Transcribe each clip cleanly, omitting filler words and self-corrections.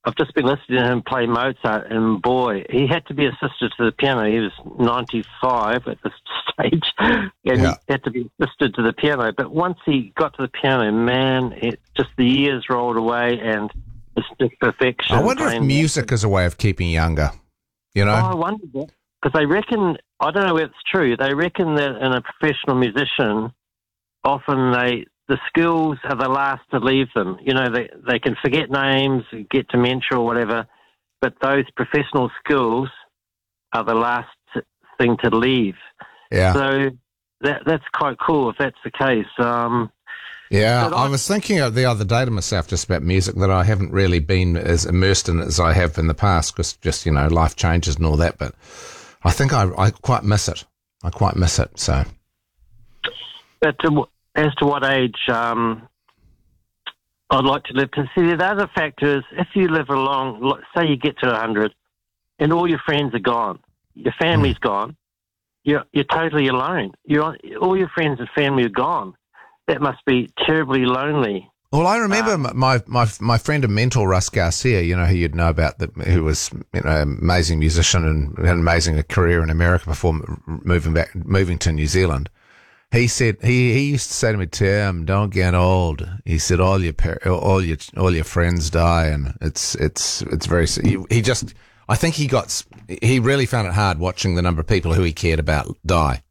I've just been listening to him play Mozart, and boy, he had to be assisted to the piano. He was 95 at this stage, and he had to be assisted to the piano. But once he got to the piano, man, just the years rolled away, and it's just perfection. I wonder if music is a way of keeping younger, you know? Oh, I wonder that. Because they reckon, I don't know if it's true, they reckon that in a professional musician, often the skills are the last to leave them. You know, they can forget names, get dementia or whatever, but those professional skills are the last thing to leave. Yeah. So that's quite cool if that's the case. I was thinking of the other day to myself just about music that I haven't really been as immersed in it as I have in the past because just, you know, life changes and all that, but I think I quite miss it. I quite miss it, so. But as to what age I'd like to live to. See, the other factor is if you live along, say you get to 100 and all your friends are gone, your family's gone, you're totally alone. All your friends and family are gone. That must be terribly lonely. Well, I remember my friend and mentor, Russ Garcia, you know, who you'd know about, who was, you know, an amazing musician and had an amazing career in America before moving to New Zealand. He said he used to say to me, "Tim, don't get old." He said, "All your friends die, and it's very." I think he really found it hard watching the number of people who he cared about die.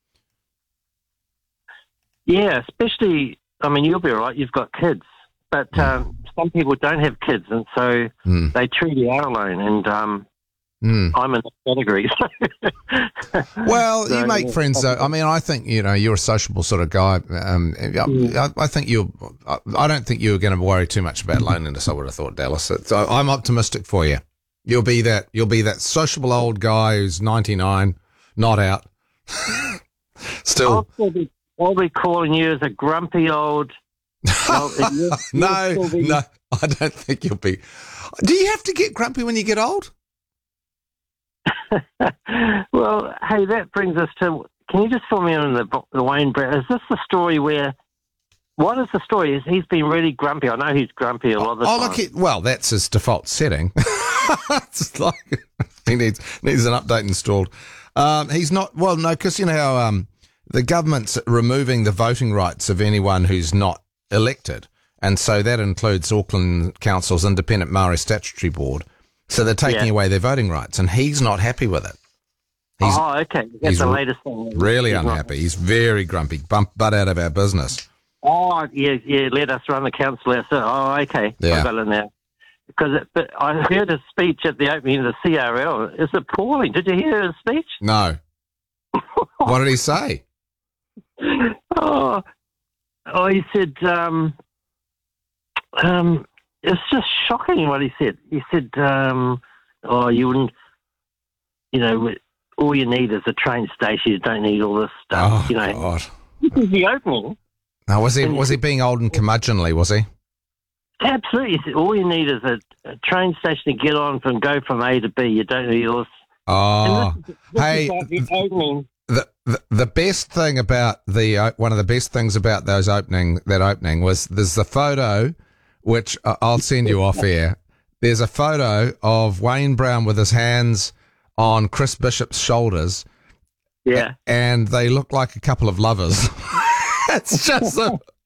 Yeah, especially. I mean, you'll be all right. You've got kids, but some people don't have kids, and so they truly are alone. And I'm in that category. Well, you make friends, though. I mean, I think, you know, you're a sociable sort of guy. I think I don't think you're going to worry too much about loneliness, I would have thought, Dallas. So I'm optimistic for you. You'll be that sociable old guy who's 99, not out. Still. I'll be calling you as a grumpy old... No, I don't think you'll be. Do you have to get grumpy when you get old? Well, hey, that brings us to... Can you just fill me in on the Wayne Brown? Is this the story where... What is the story? He's been really grumpy. I know he's grumpy a lot of the time. Well, that's his default setting. It's like he needs an update installed. He's not... Well, no, because you know how the government's removing the voting rights of anyone who's not elected. And so that includes Auckland Council's Independent Maori Statutory Board. So they're taking away their voting rights, and he's not happy with it. Okay. That's the latest thing. Really unhappy. He's very grumpy. Butt out of our business. Oh, yeah, let us run the council ourselves. Oh, okay. Yeah. I got it now. But I heard his speech at the opening of the CRL. It's appalling. Did you hear his speech? No. What did he say? Oh, he said, it's just shocking what he said. He said, you wouldn't, you know, all you need is a train station. You don't need all this stuff. Oh, you know, God. This is the opening. Now, was he being old and curmudgeonly, was he? Absolutely. He said, all you need is a train station to get on and go from A to B. You don't need all this. Oh, this is like the opening. The best thing about one of the best things about that opening was there's the photo, which I'll send you off air. There's a photo of Wayne Brown with his hands on Chris Bishop's shoulders. Yeah. And they look like a couple of lovers. It's just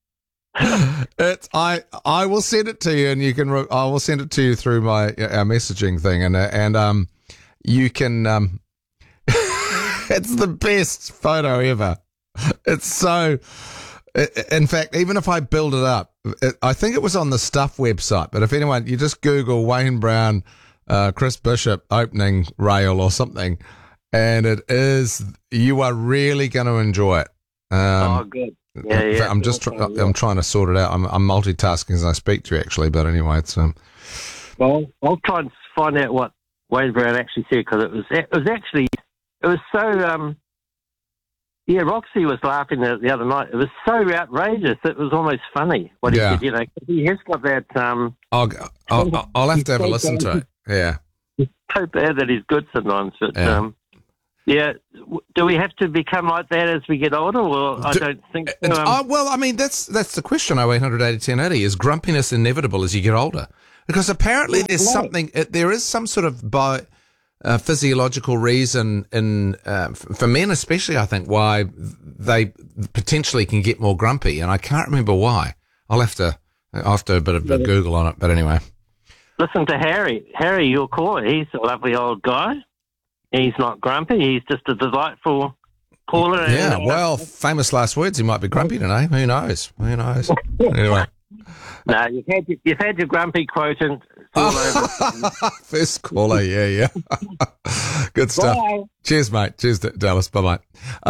I will send it to you, and you can. I will send it to you through our messaging thing, and you can. It's the best photo ever. It's so. In fact, even if I build it up, I think it was on the Stuff website. But if anyone, you just Google Wayne Brown, Chris Bishop opening rail or something, and it is. You are really going to enjoy it. Good. Yeah. I'm just. I'm trying to sort it out. I'm multitasking as I speak to you, actually. But anyway, it's. Well, I'll try and find out what Wayne Brown actually said, because it was so. Roxy was laughing the other night. It was so outrageous. It was almost funny what he said. You know, he has got that. I'll have to have a listen to it. Yeah. It's so bad that he's good sometimes, but. Do we have to become like that as we get older? Well, I don't think so. Well, I mean, that's the question, 0800 80 1080. Is grumpiness inevitable as you get older? Because apparently there is some sort of physiological reason for men especially, I think, why they potentially can get more grumpy, and I can't remember why. I'll have to do a bit of a Google on it, but anyway. Listen to Harry. Harry, your caller, he's a lovely old guy. He's not grumpy. He's just a delightful caller. Yeah, well, famous last words. He might be grumpy today. Who knows? Anyway. No, you've had your grumpy quote and it's all over. First caller, yeah. Good stuff. Bye. Cheers, mate. Cheers, Dallas. Bye-bye.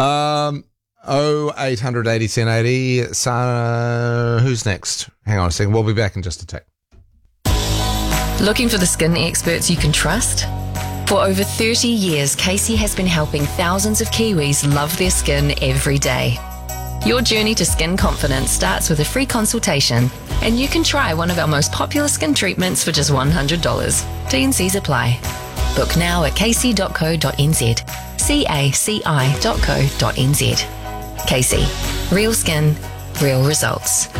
0800 80 1080. So, who's next? Hang on a second. We'll be back in just a tick. Looking for the skin experts you can trust? For over 30 years, Casey has been helping thousands of Kiwis love their skin every day. Your journey to skin confidence starts with a free consultation, and you can try one of our most popular skin treatments for just $100. T&Cs apply. Book now at casey.co.nz. caci.co.nz. Casey. Real skin, real results.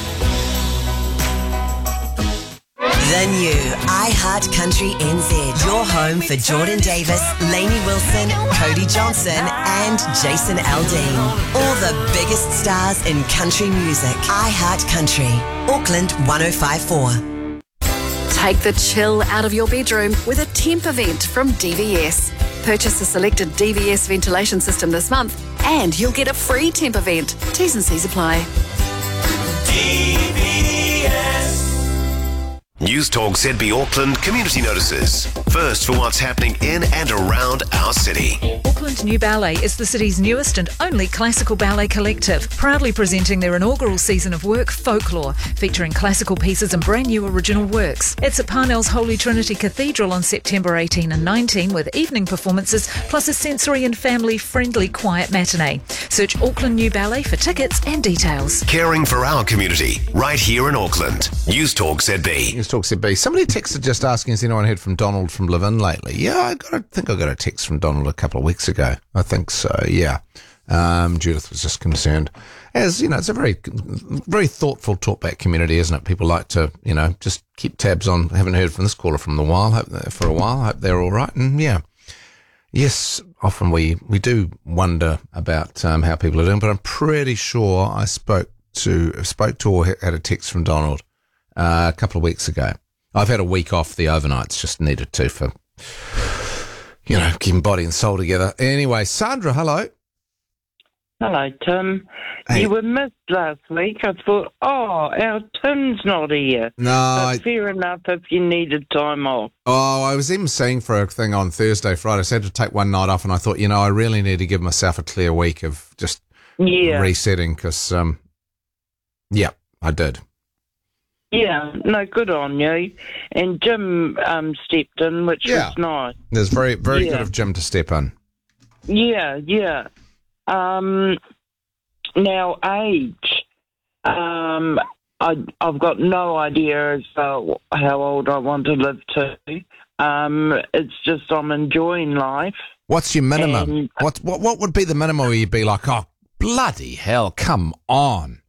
The new iHeart Country NZ. Your home for Jordan Davis, Lainey Wilson, Cody Johnson and Jason Aldean. All the biggest stars in country music. iHeart Country. Auckland 105.4. Take the chill out of your bedroom with a temp event from DVS. Purchase a selected DVS ventilation system this month and you'll get a free temp event. T's and C's apply. DVS. News Talk ZB Auckland community notices. First for what's happening in and around our city. Auckland New Ballet is the city's newest and only classical ballet collective, proudly presenting their inaugural season of work, Folklore, featuring classical pieces and brand new original works. It's at Parnell's Holy Trinity Cathedral on September 18 and 19 with evening performances plus a sensory and family-friendly quiet matinee. Search Auckland New Ballet for tickets and details. Caring for our community, right here in Auckland. News Talk ZB. News Talk ZB. Somebody texted just asking, has anyone heard from Donald from Levin lately? Yeah, I think I got a text from Donald a couple of weeks ago. I think so, yeah. Judith was just concerned. As, you know, it's a very, very thoughtful talkback community, isn't it? People like to, you know, just keep tabs on. I haven't heard from this caller for a while. Hope they're all right. And yeah, yes, often we do wonder about how people are doing, but I'm pretty sure I spoke to or had a text from Donald a couple of weeks ago. I've had a week off the overnights, just needed to for, you know, keeping body and soul together. Anyway, Sandra, hello. Hello, Tim. Hey. You were missed last week. I thought, our Tim's not here. No, But fair enough if you needed time off. I was emceeing for a thing on Thursday, Friday. So I had to take one night off, and I thought, you know, I really need to give myself a clear week of just resetting because, yeah, I did. Yeah, no, good on you. And Jim stepped in, which was nice. It was very, very good of Jim to step in. Yeah. Now, age. I've got no idea as to how old I want to live to. It's just I'm enjoying life. What's your minimum? And, what would be the minimum where you'd be like, oh, bloody hell, come on?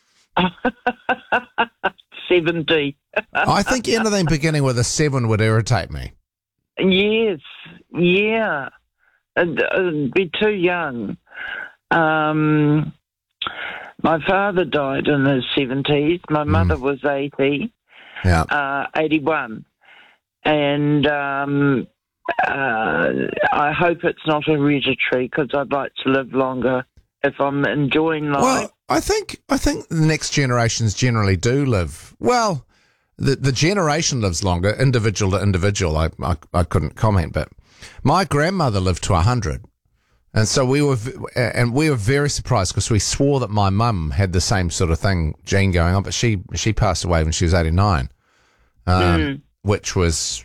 70. I think anything beginning with a 7 would irritate me. Yes, yeah. It'd be too young. My father died in his 70s. My mother was 80, 81. And I hope it's not hereditary because I'd like to live longer if I'm enjoying life. Well, I think the next generations generally do live. Well, the generation lives longer, individual to individual. I couldn't comment, but my grandmother lived to 100. And so we were very surprised because we swore that my mum had the same sort of thing, gene going on, but she passed away when she was 89, which was,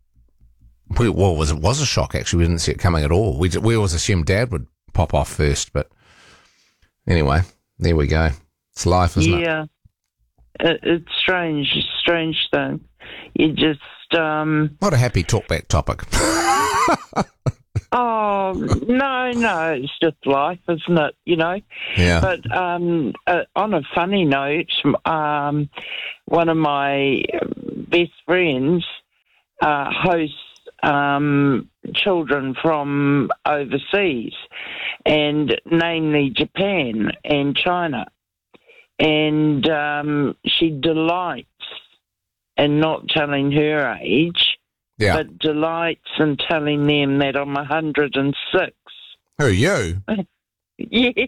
was a shock actually. We didn't see it coming at all. We always assumed Dad would pop off first, but anyway, there we go. It's life, isn't it? Yeah, it's strange thing. You just what a happy talkback topic. Oh, Oh, no, it's just life, isn't it, you know? Yeah. But on a funny note, one of my best friends hosts children from overseas, and namely Japan and China. And she delights in not telling her age, Yeah. but delights in telling them that I'm 106. Who are you? Yes.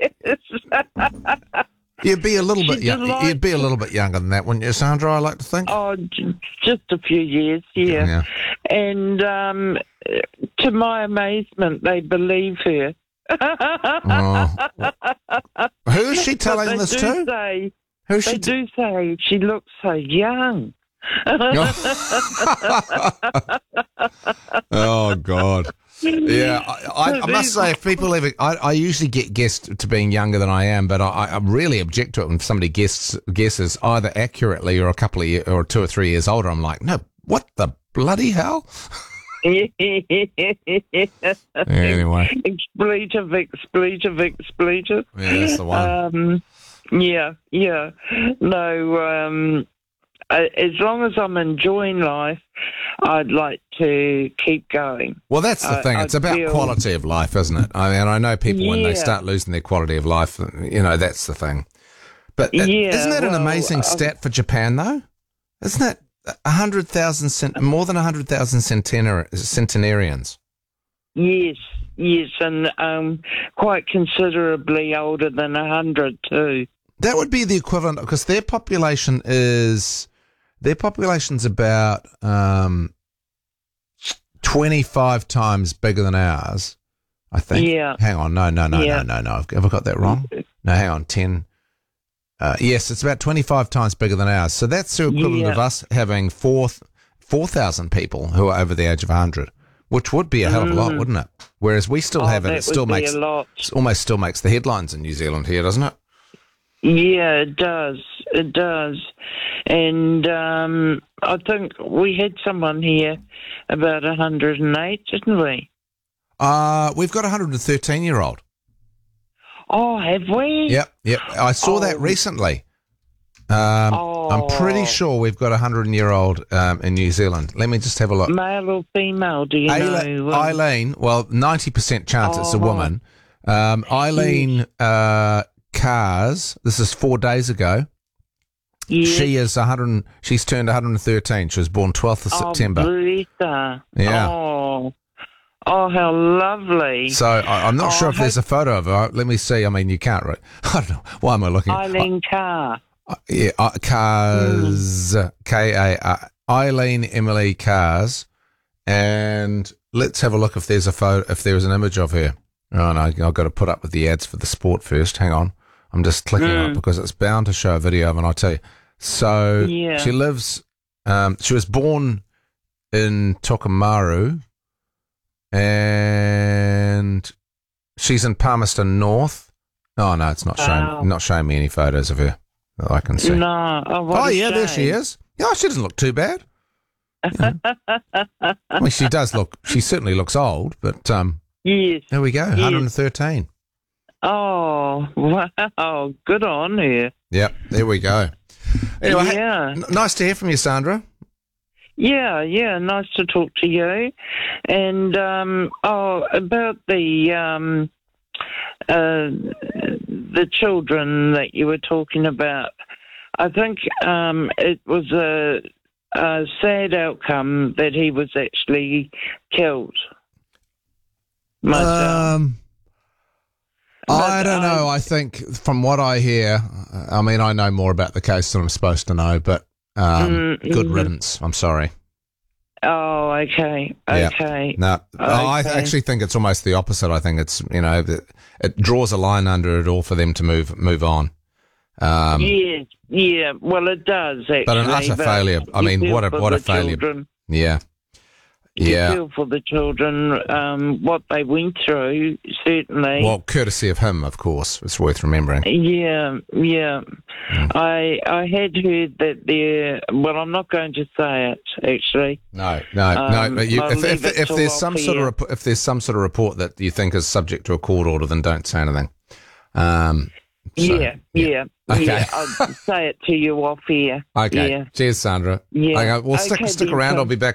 You'd be a little bit She's young. delighted. You'd be a little bit younger than that, wouldn't you, Sandra? I like to think. Oh, just a few years, yeah. And to my amazement, they believe her. Oh. Who is she telling But this they to? do say, Who's they she? do say she looks so young. Oh God. Yeah, I must say, if people ever, I usually get guessed to being younger than I am, but I really object to it when somebody guesses either accurately or a couple of or 2 or 3 years older. I'm like, no, what the bloody hell? Anyway. Expletive. Yeah, that's the one. Yeah. No, as long as I'm enjoying life, I'd like to keep going. Well, that's the thing. It's about quality of life, isn't it? I mean, I know people when they start losing their quality of life, you know, that's the thing. But isn't that an amazing stat for Japan, though? Isn't that 100,000, more than 100,000 centenarians? Yes, and quite considerably older than 100 too. That would be the equivalent, because their population's about 25 times bigger than ours, I think. Yeah. Hang on, no. Have I got that wrong? No, hang on, 10. Yes, it's about 25 times bigger than ours. So that's the equivalent of us having 4,000 people who are over the age of 100, which would be a hell of a lot, wouldn't it? Whereas we still have it. It still makes a lot. It almost still makes the headlines in New Zealand here, doesn't it? Yeah, it does. And I think we had someone here about 108, didn't we? We've got a 113-year-old. Oh, have we? Yep. I saw that recently. I'm pretty sure we've got a 100-year-old in New Zealand. Let me just have a look. Male or female, do you know? Eileen, well, 90% chance it's a woman. Eileen Cars, this is 4 days ago. Yes. She is 100. She's turned 113. She was born 12th of September. Bless her. Yeah. Oh, how lovely. So I'm not sure if there's a photo of her. Let me see. I mean, you can't. I don't know. Why am I looking? Eileen Carr. Yeah, Cars. K-A-R. Eileen Emily Cars. And let's have a look if there's a photo. If there is an image of her. Oh no, I've got to put up with the ads for the sport first. Hang on. I'm just clicking on it because it's bound to show a video of it, and I'll tell you. So she lives, she was born in Tokomaru, and she's in Palmerston North. Oh, no, it's not showing me any photos of her that I can see. No. Oh, yeah, there she is. Yeah, she doesn't look too bad. Yeah. I mean, she certainly looks old, but yes. There we go, 113. Oh, wow. Good on her. Yep, there we go. Anyway, nice to hear from you, Sandra. Yeah, nice to talk to you. And, about the children that you were talking about, I think it was a sad outcome that he was actually killed. I don't know. I think from what I hear, I mean, I know more about the case than I'm supposed to know, but good riddance. I'm sorry. Oh, okay. Okay. No, I actually think it's almost the opposite. I think it's, it draws a line under it all for them to move on. Yeah. Well, it does, actually. But an utter failure. I mean, what a failure. Children. Yeah. Yeah. feel for the children, what they went through, certainly. Well, courtesy of him, of course. It's worth remembering. Yeah. I had heard that there. Well, I'm not going to say it actually. No. But I'll leave it if till there's off some sort air. of if there's some sort of report that you think is subject to a court order, then don't say anything. Yeah. Okay. I'll say it to you off here. Okay. Yeah. Cheers, Sandra. Yeah. Okay, well, stick Okay, around. then, I'll be back